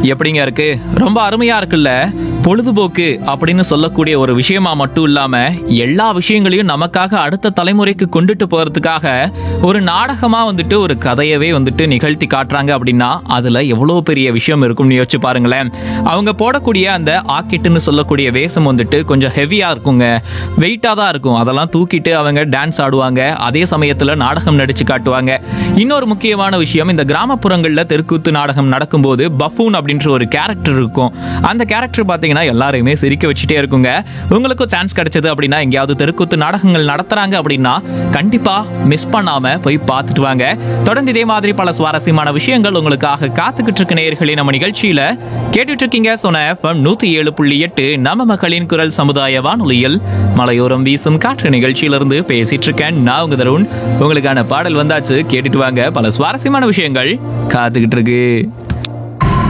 எப்படிங்க இருக்கு? ரொம்ப அருமையா இருக்குல்ல. பொழுதுபோக்கு அப்படின்னு சொல்லக்கூடிய ஒரு விஷயமா மட்டும் இல்லாம எல்லா விஷயங்களையும் நமக்காக அடுத்த தலைமுறைக்கு கொண்டுட்டு போறதுக்காக ஒரு நாடகமா வந்துட்டு ஒரு கதையவே வந்துட்டு நிகழ்த்தி காட்டுறாங்க அப்படின்னா அதுல எவ்வளவு பெரிய விஷயம் இருக்கும்னு யோசிச்சு பாருங்களேன். அவங்க போடக்கூடிய அந்த ஆக்கிட்டுன்னு சொல்லக்கூடிய வேஷம் வந்துட்டு கொஞ்சம் ஹெவியா இருக்குங்க, வெயிட்டா தான் இருக்கும். அதெல்லாம் தூக்கிட்டு அவங்க டான்ஸ் ஆடுவாங்க, அதே சமயத்துல நாடகம் நடிச்சு காட்டுவாங்க. இன்னொரு முக்கியமான விஷயம், இந்த கிராமப்புறங்கள்ல தெருக்கூத்து நாடகம் நடக்கும்போது பஃபூன் அப்படின்ற ஒரு கேரக்டர் இருக்கும். அந்த கேரக்டர் பாத்தீங்கன்னா எல்லாரையுமே சிரிக்க வச்சுட்டே இருக்குங்க. உங்களுக்கும் சான்ஸ் கிடைச்சது அப்படின்னா எங்கேயாவது தெருக்கூத்து நாடகங்கள் நடத்துறாங்க அப்படின்னா கண்டிப்பா மிஸ் பண்ணாம போய் பார்த்துட்டு வாங்க. தொடர்ந்து இதே மாதிரி பல சுவாரஸ்யமான விஷயங்கள் உங்களுக்காக காத்துக்கிட்டு இருக்க நேயர்களே. நம்ம நிகழ்ச்சியில கேட்டுட்டு இருக்கீங்க சோனா FM 107.8 நம்ம மக்களின் குரல் சமுதாய வானொலியில் மலையோரம் வீசும் காற்று நிகழ்ச்சியிலிருந்து பேசிட்டு இருக்கேன் நான் உங்க தருண். உங்களுக்கான பாடல் வந்தாச்சு, கேட்டுட்டு வாங்க. பல சுவாரஸ்யமான விஷயங்கள் காத்துக்கிட்டு இருக்கு.